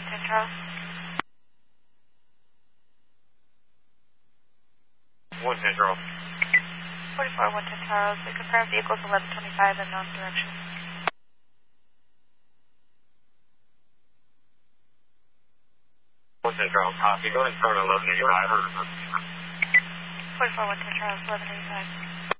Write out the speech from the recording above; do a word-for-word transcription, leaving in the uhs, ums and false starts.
one ten Charles. one ten Charles. forty-four one ten Charles. We confirm vehicles eleven twenty-five in wrong direction. one ten Charles, copy. Go ahead and start eleven eighty-five. forty-four one ten Charles, eleven eighty-five.